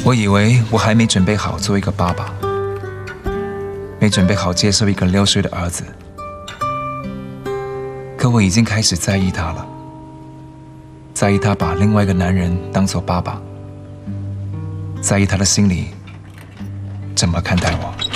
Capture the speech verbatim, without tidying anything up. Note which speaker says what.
Speaker 1: 我以为我还没准备好做一个爸爸，没准备好接受一个六岁的儿子，可我已经开始在意他了，在意他把另外一个男人当作爸爸，在意他的心里怎么看待我。